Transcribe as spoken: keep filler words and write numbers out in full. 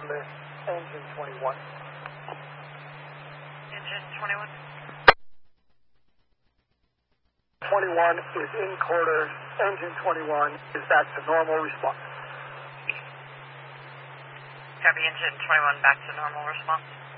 with engine twenty-one. Engine twenty-one. twenty-one is in quarters. Engine twenty-one is back to normal response. Copy, engine twenty-one back to normal response.